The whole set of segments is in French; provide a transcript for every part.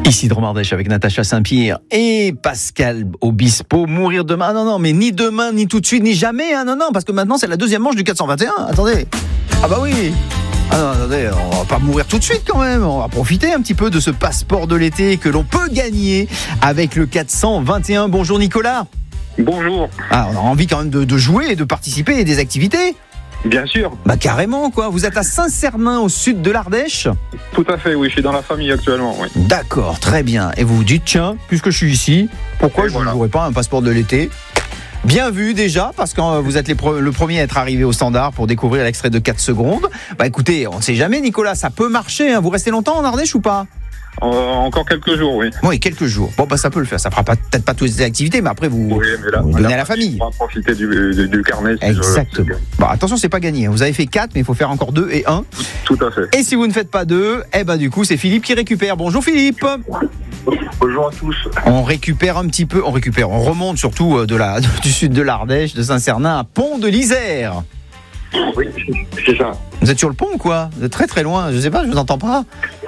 Ici Dromardèche avec Natacha Saint-Pierre et Pascal Obispo. Mourir demain, non, mais ni demain, ni tout de suite, ni jamais, non, parce que maintenant c'est la deuxième manche du 421, attendez. Ah bah oui. Ah non, attendez, on va pas mourir tout de suite quand même, on va profiter un petit peu de ce passeport de l'été que l'on peut gagner avec le 421. Bonjour Nicolas. Bonjour. Ah, on a envie quand même de jouer et de participer à des activités. Bien sûr. Bah carrément quoi, vous êtes à Saint-Cernin au sud de l'Ardèche. Tout à fait, oui, je suis dans la famille actuellement, oui. D'accord, très bien. Et vous vous dites, tiens, puisque je suis ici, pourquoi je ne jouerais pas un passeport de l'été ? Bien vu déjà, parce que vous êtes le premier à être arrivé au standard pour découvrir l'extrait de 4 secondes. Bah écoutez, on ne sait jamais Nicolas, ça peut marcher, hein. Vous restez longtemps en Ardèche ou pas ? Encore quelques jours, oui. Oui, quelques jours. Bon, bah ça peut le faire. Ça fera peut-être pas toutes les activités, mais après vous donnez à la famille. On va profiter du carnet. Si exactement. Bon, attention, c'est pas gagné. Vous avez fait 4, mais il faut faire encore 2 et 1. Tout à fait. Et si vous ne faites pas 2, du coup, c'est Philippe qui récupère. Bonjour Philippe. Bonjour à tous. On récupère un petit peu, on remonte surtout du sud de l'Ardèche, de Saint-Cernin à Pont de l'Isère. Oui, c'est ça. Vous êtes sur le pont ou quoi ? Vous êtes très très loin, je sais pas, je vous entends pas.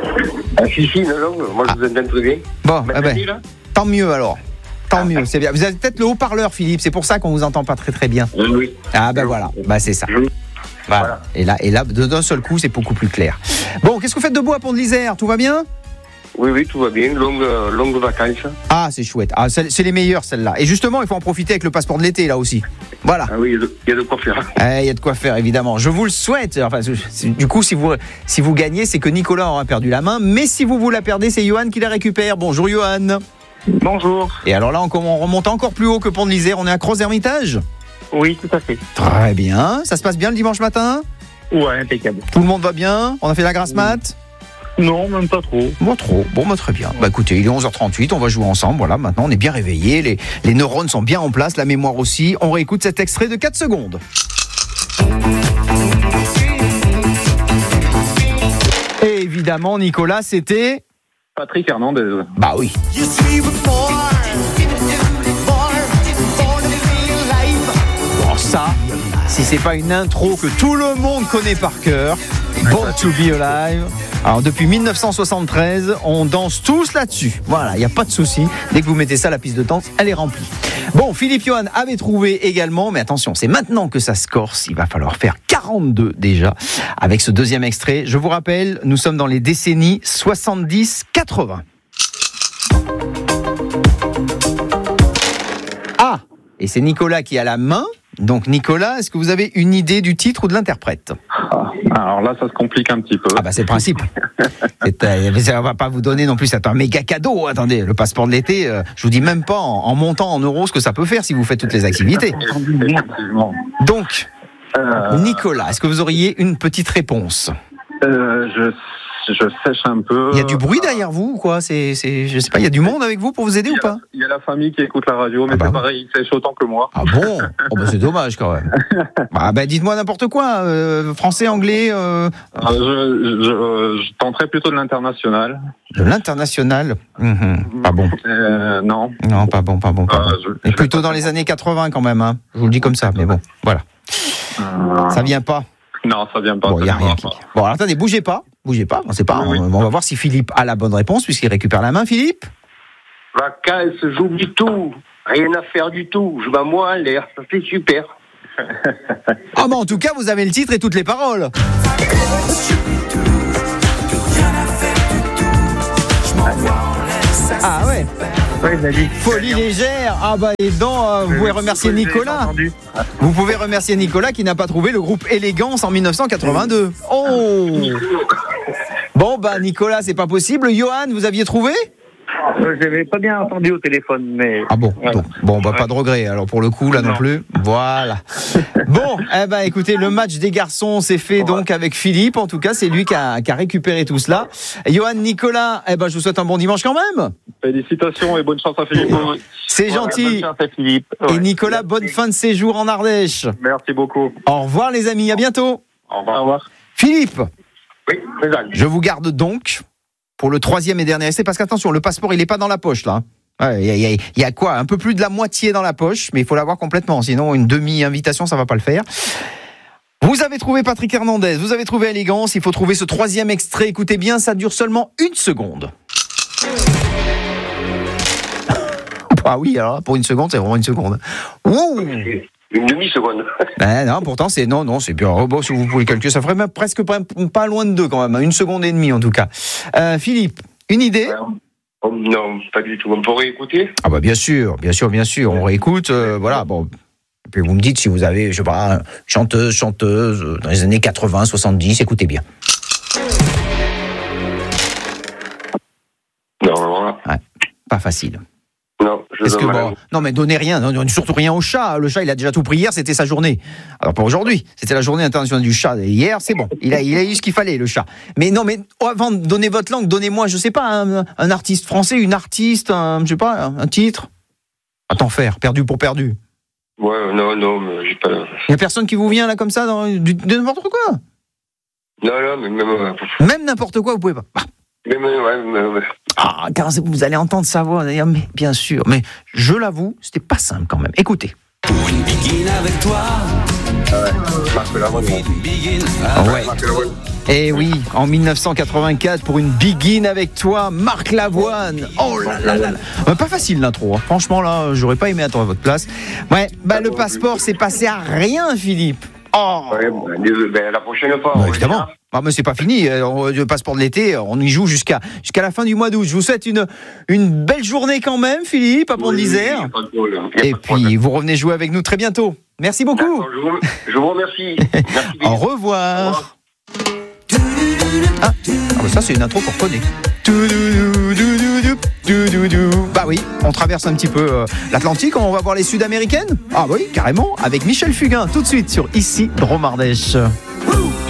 Si, non, moi je vous entends très bien. Bon, tant mieux alors. Tant mieux, c'est bien. Vous avez peut-être le haut-parleur Philippe, c'est pour ça qu'on vous entend pas très très bien. Oui. Ah voilà, c'est ça. Voilà. Et là, d'un seul coup, c'est beaucoup plus clair. Bon, qu'est-ce que vous faites debout à Pont de l'Isère ? Tout va bien ? Oui, tout va bien. Longue vacances. Ah, c'est chouette. Ah, c'est les meilleures, celles-là. Et justement, il faut en profiter avec le passeport de l'été, là aussi. Voilà. Ah oui, il y a de quoi faire. Il y a de quoi faire, évidemment. Je vous le souhaite. Enfin, du coup, si vous gagnez, c'est que Nicolas aura perdu la main. Mais si vous la perdez, c'est Johan qui la récupère. Bonjour, Johan. Bonjour. Et alors là, on remonte encore plus haut que Pont de l'Isère. On est à Croz-Hermitage ? Oui, tout à fait. Très bien. Ça se passe bien le dimanche matin ? Ouais, impeccable. Tout le monde va bien ? On a fait la grasse mat ? Non, même pas trop. Bon, très bien. Écoutez, il est 11h38, on va jouer ensemble. Voilà, maintenant on est bien réveillés, les neurones sont bien en place, la mémoire aussi. On réécoute cet extrait de 4 secondes. Et évidemment, Nicolas, c'était... Patrick Hernandez. Bah oui. Bon, ça, si c'est pas une intro que tout le monde connaît par cœur, Born to be Alive. Alors depuis 1973, on danse tous là-dessus. Voilà, il n'y a pas de souci. Dès que vous mettez ça, la piste de danse, elle est remplie. Bon, Philippe Johan avait trouvé également, mais attention, c'est maintenant que ça se corse. Il va falloir faire 42 déjà avec ce deuxième extrait. Je vous rappelle, nous sommes dans les décennies 70-80. Ah, et c'est Nicolas qui a la main. Donc Nicolas, est-ce que vous avez une idée du titre ou de l'interprète ? Alors là, ça se complique un petit peu. Ah c'est le principe. On va pas vous donner non plus, c'est un méga cadeau. Attendez, le passeport de l'été, je vous dis même pas en montant en euros ce que ça peut faire si vous faites toutes les activités. Effectivement. Donc, Nicolas, est-ce que vous auriez une petite réponse ? Je sèche un peu. Il y a du bruit derrière vous ou quoi ? Je sais pas, il y a du monde avec vous pour vous aider ou pas ? Il y a la famille qui écoute la radio, mais c'est pareil, il sèche autant que moi. Ah bon ? C'est dommage quand même. Dites-moi n'importe quoi, français, anglais. Je tenterais plutôt de l'international. De l'international ? Pas bon. Non. Non, pas bon. Et plutôt dans les années 80 quand même, hein. Je vous le dis comme ça, mais bon, voilà. Ça vient pas. Non, ça vient pas. Bon, il n'y a rien qui vient. Bon, alors attendez, bougez pas, on sait pas. Oui. On va voir si Philippe a la bonne réponse, puisqu'il récupère la main, Philippe. Vacances, j'oublie tout, rien à faire du tout, je m'en moi en l'air, ça c'est super. Ah, mais en tout cas, vous avez le titre et toutes les paroles. Ah ouais. Folie légère. Et donc, vous pouvez remercier Nicolas. Vous pouvez remercier Nicolas qui n'a pas trouvé le groupe Élégance en 1982. Oh. Bon, Nicolas, c'est pas possible. Johan, vous aviez trouvé ? Je n'avais pas bien entendu au téléphone, mais... Ah bon, voilà. Bon, pas de regret. Alors pour le coup, là non plus. Voilà. Bon, écoutez, le match des garçons s'est fait donc avec Philippe. En tout cas, c'est lui qui a récupéré tout cela. Johan, Nicolas, je vous souhaite un bon dimanche quand même. Félicitations et bonne chance à Philippe. C'est gentil. Bonne chance à Philippe. Et Nicolas, bonne fin de séjour en Ardèche. Merci beaucoup. Au revoir les amis, à bientôt. Au revoir. Philippe. Oui, exact. Je vous garde donc pour le 3e et dernier essai, parce qu'attention, le passeport, il n'est pas dans la poche, là. Il y a quoi ? Un peu plus de la moitié dans la poche, mais il faut l'avoir complètement, sinon une demi-invitation, ça ne va pas le faire. Vous avez trouvé Patrick Hernandez, vous avez trouvé Élégance, il faut trouver ce 3e extrait. Écoutez bien, ça dure seulement 1 seconde. Ah oui, alors pour une seconde, c'est vraiment une seconde. Ouh. Une demi-seconde. Non, pourtant, c'est c'est bien. Oh, bon, si vous pouvez calculer, ça ferait même presque pas loin de 2 quand même. 1 seconde et demie en tout cas. Philippe, une idée? Non, pas du tout. On pourrait écouter? Ah bah bien sûr. On réécoute. Voilà, bon. Et puis vous me dites si vous avez, je sais pas, chanteuse, dans les années 80, 70, écoutez bien. Non. Ouais, pas facile. Non, non, mais donnez rien, surtout rien au chat. Le chat, il a déjà tout pris hier, c'était sa journée. Alors pas aujourd'hui, c'était la journée internationale du chat. Et hier, c'est bon, il a eu ce qu'il fallait, le chat. Mais non, mais avant de donner votre langue, donnez-moi, je sais pas, un artiste français, une artiste, je sais pas, un titre. À t'en faire, perdu pour perdu. Ouais, non, mais j'ai pas. Il y a personne qui vous vient là comme ça, de n'importe quoi. Non, mais même n'importe quoi, vous pouvez pas. Ouais. Ah, car vous allez entendre sa voix, d'ailleurs, mais bien sûr. Mais je l'avoue, c'était pas simple quand même. Écoutez. Pour une begin avec toi. Marc Lavoine. Ouais. Et oui, en 1984, pour une begin avec toi, Marc Lavoine. Oh là là. Pas facile l'intro, hein. Franchement là, j'aurais pas aimé attendre à votre place. Ouais, le passeport s'est passé à rien, Philippe. Oh. Ouais, la prochaine fois. Évidemment. Ah, mais c'est pas fini. Le passeport de l'été, on y joue jusqu'à la fin du mois d'août. Je vous souhaite une belle journée quand même, Philippe, à Pont-de-l'Isère. Et puis, vous revenez jouer avec nous très bientôt. Merci beaucoup. Je vous remercie. Merci. Au revoir. Ah, ça, c'est une intro qu'on reconnaît. Bah oui, on traverse un petit peu l'Atlantique, on va voir les Sud-Américaines. Ah oui, carrément, avec Michel Fugain, tout de suite sur Ici Dromardèche.